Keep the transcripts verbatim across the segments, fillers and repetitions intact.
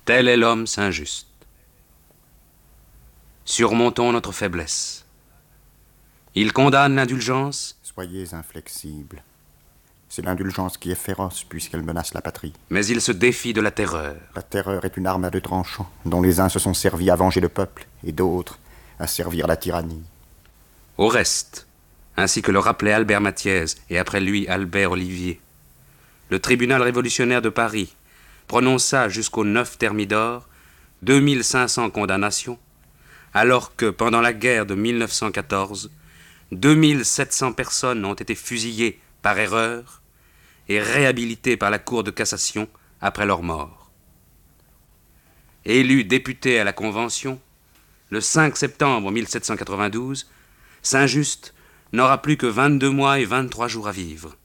Tel est l'homme Saint-Just. Surmontons notre faiblesse. Il condamne l'indulgence. Soyez inflexibles. C'est l'indulgence qui est féroce puisqu'elle menace la patrie. Mais il se défie de la terreur. La terreur est une arme à deux tranchants, dont les uns se sont servis à venger le peuple et d'autres à servir la tyrannie. Au reste, ainsi que le rappelait Albert Mathiez et après lui Albert Olivier, le tribunal révolutionnaire de Paris prononça jusqu'au neuf Thermidor deux mille cinq cents condamnations, alors que pendant la guerre de mille neuf cent quatorze, deux mille sept cents personnes ont été fusillées par erreur et réhabilitées par la Cour de cassation après leur mort. Élu député à la Convention, le cinq septembre mille sept cent quatre-vingt-douze, Saint-Just n'aura plus que vingt-deux mois et vingt-trois jours à vivre.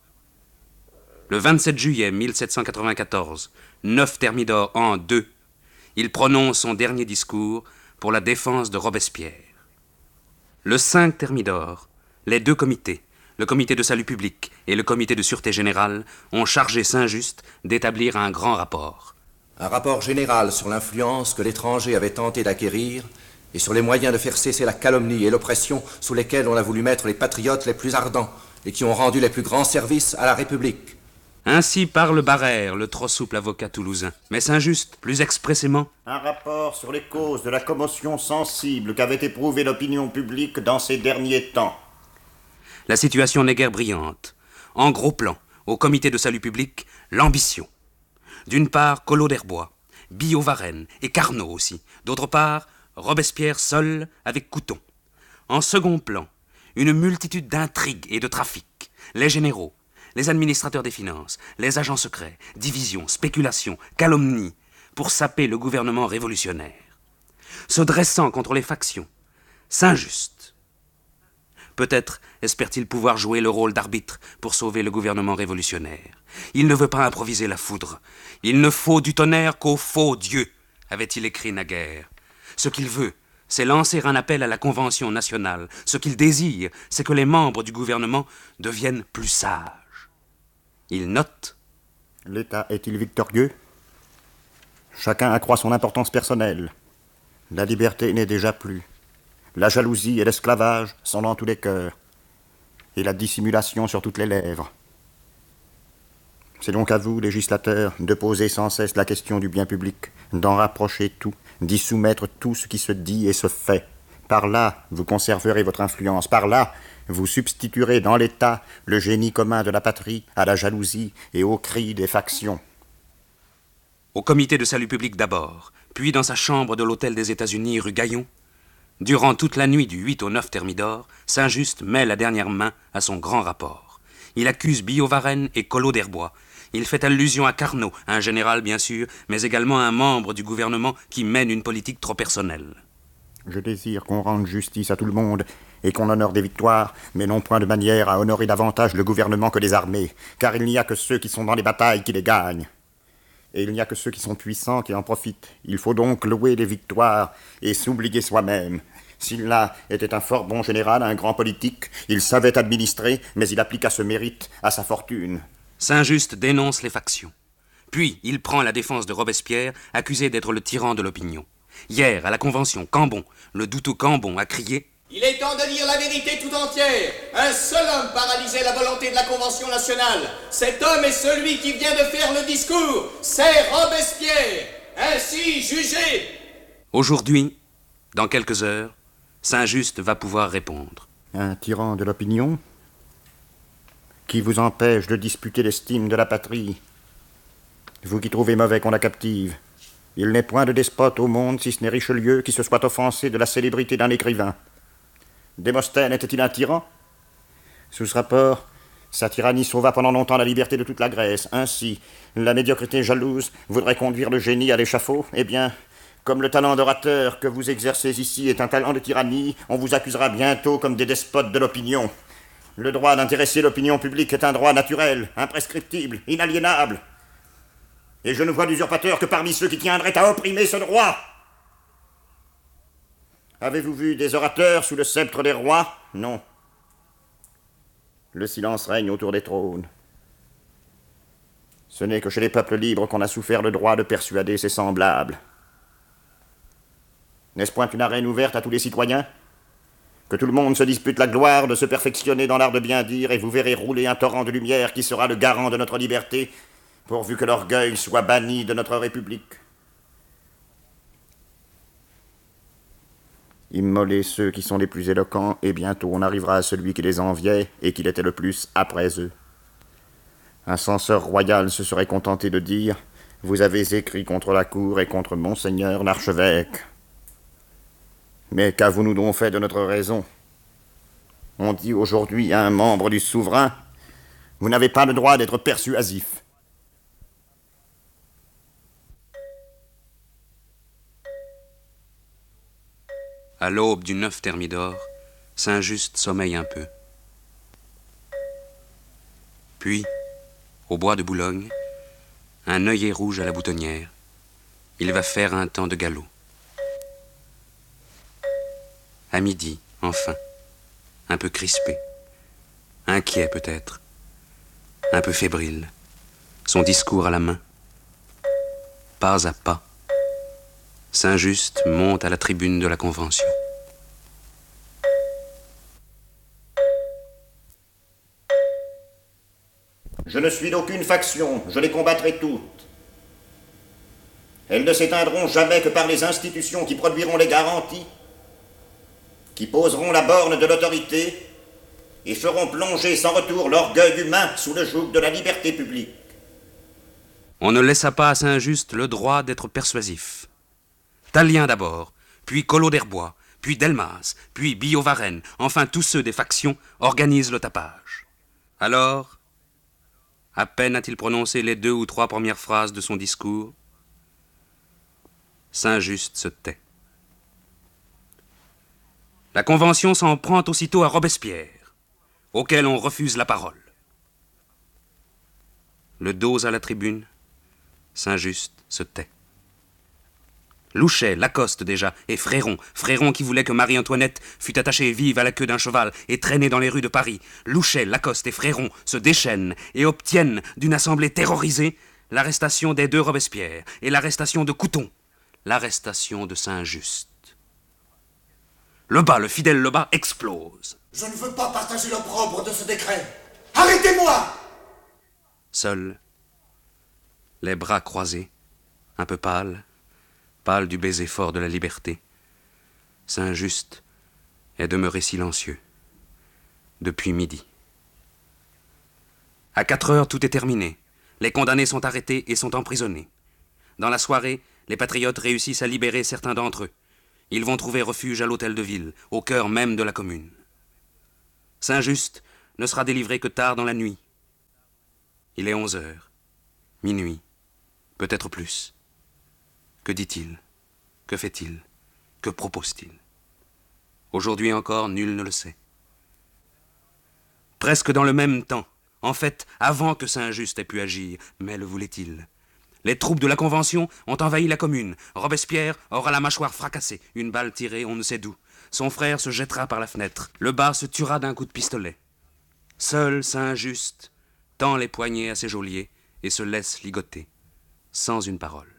Le vingt-sept juillet mille sept cent quatre-vingt-quatorze, neuf Thermidor an deux, il prononce son dernier discours pour la défense de Robespierre. Le cinq Thermidor, les deux comités, le comité de salut public et le comité de sûreté générale, ont chargé Saint-Just d'établir un grand rapport. Un rapport général sur l'influence que l'étranger avait tenté d'acquérir et sur les moyens de faire cesser la calomnie et l'oppression sous lesquels on a voulu mettre les patriotes les plus ardents et qui ont rendu les plus grands services à la République. Ainsi parle Barrère, le trop souple avocat toulousain. Mais Saint-Just, plus expressément... Un rapport sur les causes de la commotion sensible qu'avait éprouvée l'opinion publique dans ces derniers temps. La situation n'est guère brillante. En gros plan, au comité de salut public, l'ambition. D'une part, Collot d'Herbois, Billaud-Varenne et Carnot aussi. D'autre part, Robespierre seul avec Couthon. En second plan, une multitude d'intrigues et de trafics. Les généraux, les administrateurs des finances, les agents secrets, divisions, spéculations, calomnies, pour saper le gouvernement révolutionnaire. Se dressant contre les factions, Saint-Just. Peut-être espère-t-il pouvoir jouer le rôle d'arbitre pour sauver le gouvernement révolutionnaire. Il ne veut pas improviser la foudre. Il ne faut du tonnerre qu'au faux Dieu, avait-il écrit naguère. Ce qu'il veut, c'est lancer un appel à la Convention nationale. Ce qu'il désire, c'est que les membres du gouvernement deviennent plus sages. Il note... L'État est-il victorieux? Chacun accroît son importance personnelle. La liberté n'est déjà plus. La jalousie et l'esclavage sont dans tous les cœurs. Et la dissimulation sur toutes les lèvres. C'est donc à vous, législateurs, de poser sans cesse la question du bien public, d'en rapprocher tout, d'y soumettre tout ce qui se dit et se fait. Par là, vous conserverez votre influence. Par là, vous substituerez dans l'État le génie commun de la patrie à la jalousie et aux cris des factions. Au comité de salut public d'abord, puis dans sa chambre de l'hôtel des États-Unis rue Gaillon, durant toute la nuit du huit au neuf Thermidor, Saint-Just met la dernière main à son grand rapport. Il accuse Billaud-Varenne et Collot d'Herbois. Il fait allusion à Carnot, un général bien sûr, mais également un membre du gouvernement qui mène une politique trop personnelle. Je désire qu'on rende justice à tout le monde et qu'on honore des victoires, mais non point de manière à honorer davantage le gouvernement que les armées, car il n'y a que ceux qui sont dans les batailles qui les gagnent. Et il n'y a que ceux qui sont puissants qui en profitent. Il faut donc louer les victoires et s'oublier soi-même. S'il là était un fort bon général, un grand politique, il savait administrer, mais il appliqua ce mérite à sa fortune. Saint-Just dénonce les factions. Puis il prend la défense de Robespierre, accusé d'être le tyran de l'opinion. Hier, à la Convention, Cambon, le douteux Cambon, a crié « Il est temps de dire la vérité tout entière. Un seul homme paralysait la volonté de la Convention nationale. Cet homme est celui qui vient de faire le discours. C'est Robespierre. Ainsi jugé. » Aujourd'hui, dans quelques heures, Saint-Just va pouvoir répondre. Un tyran de l'opinion qui vous empêche de disputer l'estime de la patrie. Vous qui trouvez mauvais qu'on la captive. Il n'est point de despote au monde, si ce n'est Richelieu, qui se soit offensé de la célébrité d'un écrivain. Démosthène était-il un tyran? Sous ce rapport, sa tyrannie sauva pendant longtemps la liberté de toute la Grèce. Ainsi, la médiocrité jalouse voudrait conduire le génie à l'échafaud. Eh bien, comme le talent d'orateur que vous exercez ici est un talent de tyrannie, on vous accusera bientôt comme des despotes de l'opinion. Le droit d'intéresser l'opinion publique est un droit naturel, imprescriptible, inaliénable. Et je ne vois d'usurpateur que parmi ceux qui tiendraient à opprimer ce droit. Avez-vous vu des orateurs sous le sceptre des rois? Non. Le silence règne autour des trônes. Ce n'est que chez les peuples libres qu'on a souffert le droit de persuader ses semblables. N'est-ce point une arène ouverte à tous les citoyens? Que tout le monde se dispute la gloire de se perfectionner dans l'art de bien dire, et vous verrez rouler un torrent de lumière qui sera le garant de notre liberté, pourvu que l'orgueil soit banni de notre République. Immolez ceux qui sont les plus éloquents, et bientôt on arrivera à celui qui les enviait et qui l'était le plus après eux. Un censeur royal se serait contenté de dire « Vous avez écrit contre la cour et contre monseigneur l'archevêque. » Mais qu'avons-nous donc fait de notre raison? On dit aujourd'hui à un membre du souverain « Vous n'avez pas le droit d'être persuasif. » À l'aube du neuf Thermidor, Saint-Just sommeille un peu. Puis, au bois de Boulogne, un œillet rouge à la boutonnière, il va faire un temps de galop. À midi, enfin, un peu crispé, inquiet peut-être, un peu fébrile, son discours à la main. Pas à pas, Saint-Just monte à la tribune de la Convention. Je ne suis d'aucune faction, je les combattrai toutes. Elles ne s'éteindront jamais que par les institutions qui produiront les garanties, qui poseront la borne de l'autorité et feront plonger sans retour l'orgueil humain sous le joug de la liberté publique. On ne laissa pas à Saint-Just le droit d'être persuasif. Tallien d'abord, puis Collot d'Herbois, puis Delmas, puis Billaud-Varenne, enfin tous ceux des factions organisent le tapage. Alors, à peine a-t-il prononcé les deux ou trois premières phrases de son discours, Saint-Just se tait. La Convention s'en prend aussitôt à Robespierre, auquel on refuse la parole. Le dos à la tribune, Saint-Just se tait. Louchet, Lacoste déjà, et Fréron, Fréron qui voulait que Marie-Antoinette fût attachée vive à la queue d'un cheval et traînée dans les rues de Paris. Louchet, Lacoste et Fréron se déchaînent et obtiennent d'une assemblée terrorisée l'arrestation des deux Robespierre et l'arrestation de Couthon, l'arrestation de Saint-Just. Lebas, le fidèle Lebas, explose. Je ne veux pas partager l'opprobre de ce décret. Arrêtez-moi! Seul, les bras croisés, un peu pâle, pâle du baiser fort de la liberté, Saint-Just est demeuré silencieux depuis midi. À quatre heures, tout est terminé. Les condamnés sont arrêtés et sont emprisonnés. Dans la soirée, les patriotes réussissent à libérer certains d'entre eux. Ils vont trouver refuge à l'hôtel de ville, au cœur même de la commune. Saint-Just ne sera délivré que tard dans la nuit. Il est onze heures, minuit, peut-être plus. Que dit-il? Que fait-il? Que propose-t-il? Aujourd'hui encore, nul ne le sait. Presque dans le même temps, en fait, avant que Saint-Just ait pu agir, mais le voulait-il? Les troupes de la Convention ont envahi la commune. Robespierre aura la mâchoire fracassée, une balle tirée on ne sait d'où. Son frère se jettera par la fenêtre. Lebas se tuera d'un coup de pistolet. Seul Saint-Just tend les poignets à ses geôliers et se laisse ligoter, sans une parole.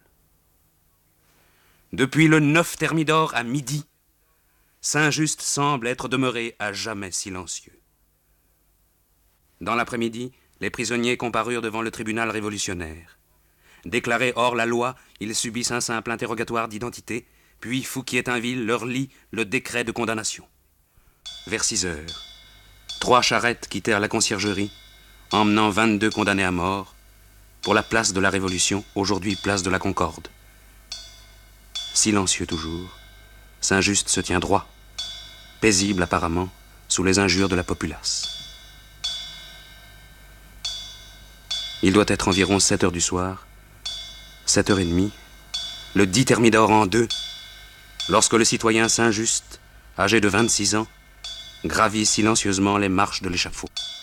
Depuis le neuf Thermidor à midi, Saint-Just semble être demeuré à jamais silencieux. Dans l'après-midi, les prisonniers comparurent devant le tribunal révolutionnaire. Déclarés hors la loi, ils subissent un simple interrogatoire d'identité, puis Fouquier-Tinville leur lit le décret de condamnation. Vers six heures, trois charrettes quittèrent la conciergerie, emmenant vingt-deux condamnés à mort, pour la place de la Révolution, aujourd'hui place de la Concorde. Silencieux toujours, Saint-Just se tient droit, paisible apparemment, sous les injures de la populace. Il doit être environ sept heures du soir, sept heures et demie, le dix Thermidor en deux, lorsque le citoyen Saint-Just, âgé de vingt-six ans, gravit silencieusement les marches de l'échafaud.